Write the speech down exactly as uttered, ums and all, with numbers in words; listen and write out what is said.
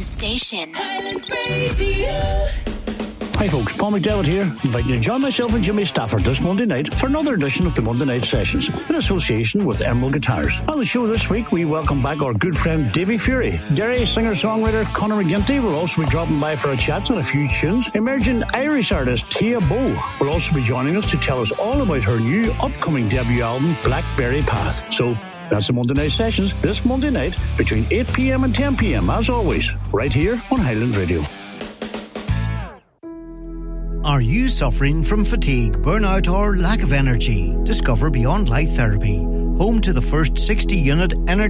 station. Highland Radio. Hi folks, Paul McDevitt here, inviting you to join myself and Jimmy Stafford this Monday night for another edition of the Monday Night Sessions in association with Emerald Guitars. On the show this week, we welcome back our good friend Davy Fury. Derry singer-songwriter Conor McGinty will also be dropping by for a chat on a few tunes. Emerging Irish artist Tia Bow will also be joining us to tell us all about her new upcoming debut album, Blackberry Path. So, that's the Monday Night Sessions this Monday night between eight p.m. and ten p.m. as always, right here on Highland Radio. Are you suffering from fatigue, burnout or lack of energy? Discover Beyond Light Therapy, home to the first sixty unit energy